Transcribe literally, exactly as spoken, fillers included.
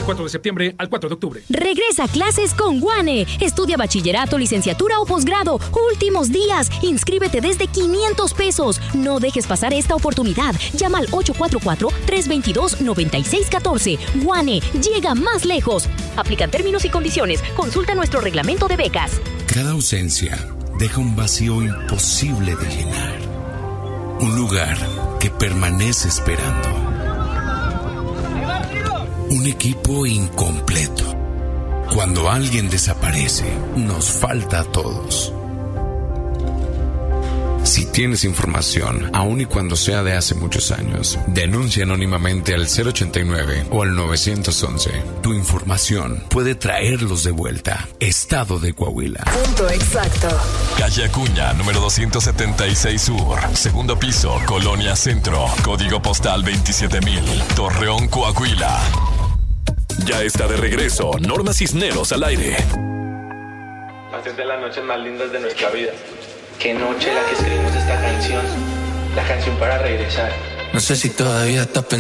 del cuatro de septiembre al cuatro de octubre. Regresa a clases con WANE. Estudia bachillerato, licenciatura o posgrado. Últimos días. Inscríbete desde quinientos pesos. No dejes pasar esta oportunidad. Llama al ocho cuatro cuatro, tres dos dos, nueve seis uno cuatro. WANE. Llega más lejos. Aplican términos y condiciones. Consulta nuestro reglamento de becas. Cada ausencia deja un vacío imposible de llenar. Un lugar que permanece esperando. Un equipo incompleto. Cuando alguien desaparece, nos falta a todos. Si tienes información, aun y cuando sea de hace muchos años, denuncia anónimamente al cero ochenta y nueve o al nueve once. Tu información puede traerlos de vuelta. Estado de Coahuila. Punto exacto. Calle Acuña, número doscientos setenta y seis Sur. Segundo piso, Colonia Centro. Código postal veintisiete mil. Torreón, Coahuila. Ya está de regreso Norma Cisneros al aire. Hace de las noches más lindas de nuestra vida. Qué noche la que escribimos esta canción. La canción para regresar. No sé si todavía estás pensando